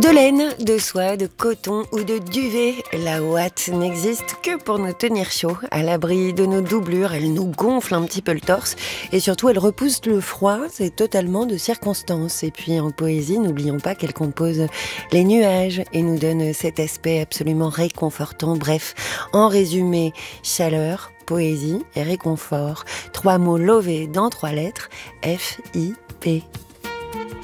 De laine, de soie, de coton ou de duvet, la ouate n'existe que pour nous tenir chaud. À l'abri de nos doublures, elle nous gonfle un petit peu le torse et surtout elle repousse le froid, c'est totalement de circonstance. Et puis en poésie, n'oublions pas qu'elle compose les nuages et nous donne cet aspect absolument réconfortant. Bref, en résumé, chaleur, poésie et réconfort. 3 mots lovés dans 3 lettres, F-I-P.